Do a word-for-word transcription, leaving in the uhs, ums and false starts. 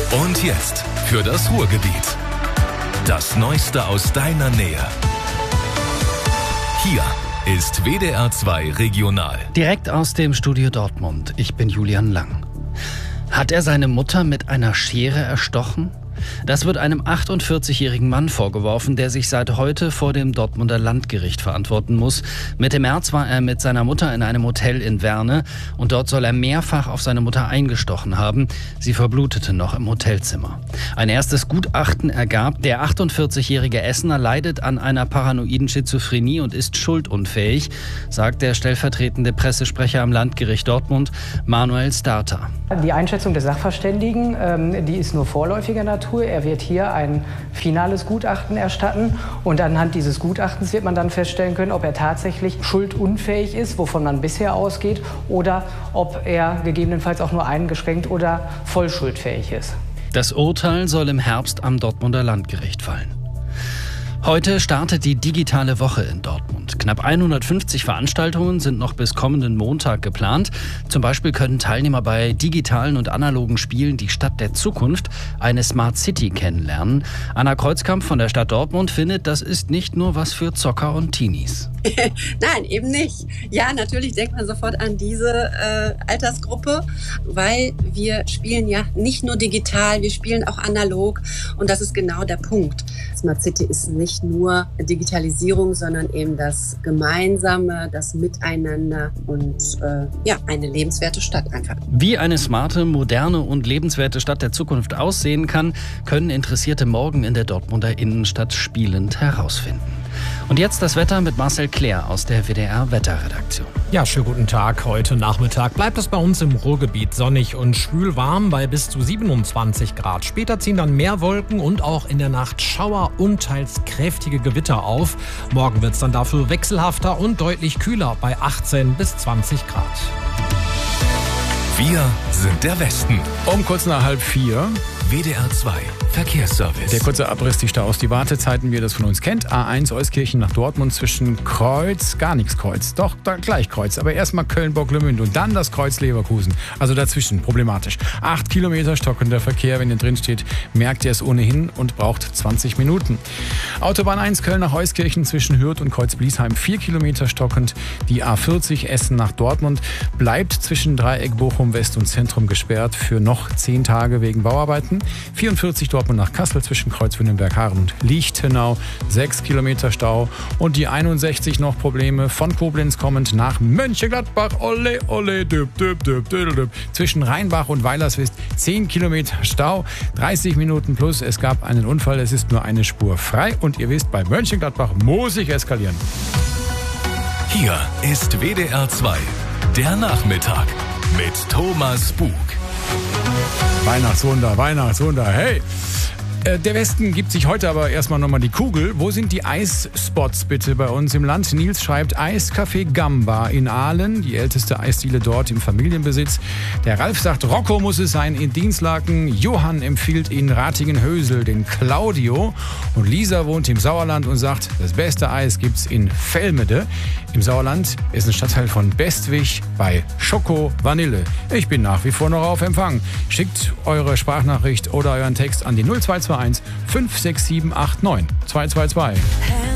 Und jetzt für das Ruhrgebiet. Das Neueste aus deiner Nähe. Hier ist W D R zwei Regional. Direkt aus dem Studio Dortmund. Ich bin Julian Lang. Hat er seine Mutter mit einer Schere erstochen? Das wird einem achtundvierzigjährigen Mann vorgeworfen, der sich seit heute vor dem Dortmunder Landgericht verantworten muss. Mitte März war er mit seiner Mutter in einem Hotel in Werne und dort soll er mehrfach auf seine Mutter eingestochen haben. Sie verblutete noch im Hotelzimmer. Ein erstes Gutachten ergab, der achtundvierzigjährige Essener leidet an einer paranoiden Schizophrenie und ist schuldunfähig, sagt der stellvertretende Pressesprecher am Landgericht Dortmund, Manuel Starter. Die Einschätzung des Sachverständigen, ähm, die ist nur vorläufiger Natur. Er wird hier ein finales Gutachten erstatten und anhand dieses Gutachtens wird man dann feststellen können, ob er tatsächlich schuldunfähig ist, wovon man bisher ausgeht, oder ob er gegebenenfalls auch nur eingeschränkt oder voll schuldfähig ist. Das Urteil soll im Herbst am Dortmunder Landgericht fallen. Heute startet die digitale Woche in Dortmund. Knapp hundertfünfzig Veranstaltungen sind noch bis kommenden Montag geplant. Zum Beispiel können Teilnehmer bei digitalen und analogen Spielen die Stadt der Zukunft, eine Smart City, kennenlernen. Anna Kreuzkamp von der Stadt Dortmund findet, das ist nicht nur was für Zocker und Teenies. Nein, eben nicht. Ja, natürlich denkt man sofort an diese äh, Altersgruppe, weil wir spielen ja nicht nur digital, wir spielen auch analog und das ist genau der Punkt. Smart City ist nicht nur Digitalisierung, sondern eben das Gemeinsame, das Miteinander und äh, ja, eine lebenswerte Stadt einfach. Wie eine smarte, moderne und lebenswerte Stadt der Zukunft aussehen kann, können Interessierte morgen in der Dortmunder Innenstadt spielend herausfinden. Und jetzt das Wetter mit Marcel Claire aus der W D R-Wetterredaktion. Ja, schönen guten Tag. Heute Nachmittag bleibt es bei uns im Ruhrgebiet sonnig und schwül warm bei bis zu siebenundzwanzig Grad. Später ziehen dann mehr Wolken und auch in der Nacht Schauer und teils kräftige Gewitter auf. Morgen wird es dann dafür wechselhafter und deutlich kühler bei achtzehn bis zwanzig Grad. Wir sind der Westen. Um kurz nach halb vier. W D R zwei Verkehrsservice. Der kurze Abriss, die Staus, die Wartezeiten, wie ihr das von uns kennt. A eins Euskirchen nach Dortmund zwischen Kreuz, gar nichts Kreuz, doch da gleich Kreuz. Aber erstmal Köln-Bocklemünd und dann das Kreuz Leverkusen. Also dazwischen, problematisch. Acht Kilometer stockender Verkehr, wenn ihr drin steht, merkt ihr es ohnehin und braucht zwanzig Minuten. Autobahn eins Köln nach Euskirchen zwischen Hürth und Kreuz-Bliesheim, vier Kilometer stockend. Die A vierzig Essen nach Dortmund bleibt zwischen Dreieck Bochum West und Zentrum gesperrt für noch zehn Tage wegen Bauarbeiten. vierundvierzig Dortmund nach Kassel zwischen Kreuz-Wünnenberg-Haaren und Lichtenau, sechs Kilometer Stau. Und die einundsechzig noch Probleme von Koblenz kommend nach Mönchengladbach, ole, ole, düb, düb, düb, düb, düb. Zwischen Rheinbach und Weilerswist, zehn Kilometer Stau, dreißig Minuten plus. Es gab einen Unfall, es ist nur eine Spur frei. Und ihr wisst, bei Mönchengladbach muss ich eskalieren. Hier ist W D R zwei, der Nachmittag mit Thomas Bug. Weihnachtswunder, Weihnachtswunder, hey! Der Westen gibt sich heute aber erstmal nochmal die Kugel. Wo sind die Eisspots bitte bei uns im Land? Nils schreibt Eiscafé Gamba in Aalen, die älteste Eisdiele dort im Familienbesitz. Der Ralf sagt, Rocco muss es sein in Dienstlaken. Johann empfiehlt in Ratingen-Hösel den Claudio. Und Lisa wohnt im Sauerland und sagt, das beste Eis gibt's in Velmede. Im Sauerland ist ein Stadtteil von Bestwig bei Schoko Vanille. Ich bin nach wie vor noch auf Empfang. Schickt eure Sprachnachricht oder euren Text an die null zwei zwei eins fünf sechs sieben acht neun zwei zwei zwei.